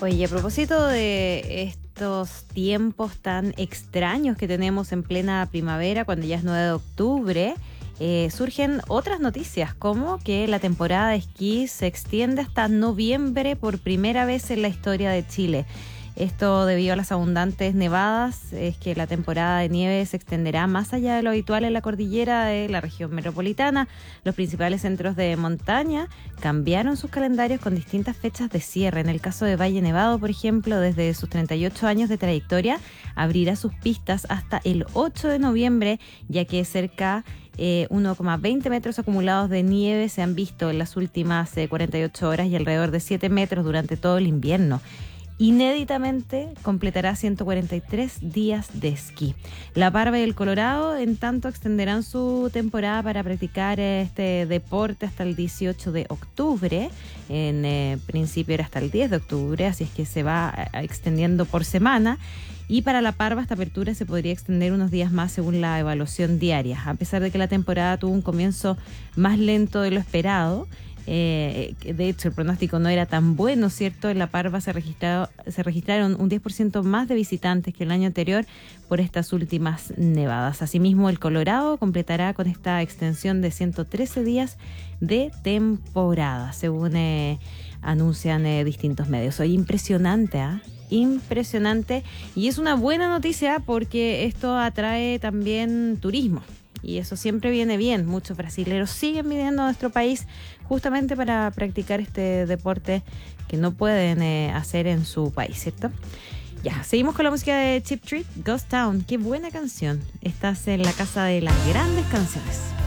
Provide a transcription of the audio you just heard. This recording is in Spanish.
Oye, a propósito de estos tiempos tan extraños que tenemos en plena primavera, cuando ya es 9 de octubre, surgen otras noticias, como que la temporada de esquí se extiende hasta noviembre por primera vez en la historia de Chile. Esto debido a las abundantes nevadas, es que la temporada de nieve se extenderá más allá de lo habitual en la cordillera de la región metropolitana. Los principales centros de montaña cambiaron sus calendarios con distintas fechas de cierre. En el caso de Valle Nevado, por ejemplo, desde sus 38 años de trayectoria, abrirá sus pistas hasta el 8 de noviembre, ya que cerca 1,20 metros acumulados de nieve se han visto en las últimas 48 horas y alrededor de 7 metros durante todo el invierno. Inéditamente completará 143 días de esquí. La Parva y el Colorado, en tanto, extenderán su temporada para practicar este deporte hasta el 18 de octubre. En principio era hasta el 10 de octubre, así es que se va extendiendo por semana. Y para la Parva esta apertura se podría extender unos días más según la evaluación diaria. A pesar de que la temporada tuvo un comienzo más lento de lo esperado, de hecho el pronóstico no era tan bueno, ¿cierto? En la Parva se registraron un 10% más de visitantes que el año anterior por estas últimas nevadas. Asimismo, el Colorado completará con esta extensión de 113 días de temporada, según anuncian distintos medios. Oye, impresionante, impresionante, y es una buena noticia porque esto atrae también turismo. Y eso siempre viene bien. Muchos brasileños siguen viniendo a nuestro país justamente para practicar este deporte que no pueden hacer en su país, ¿cierto? Ya, seguimos con la música de Cheap Trick, Ghost Town. Qué buena canción. Estás en la casa de las grandes canciones.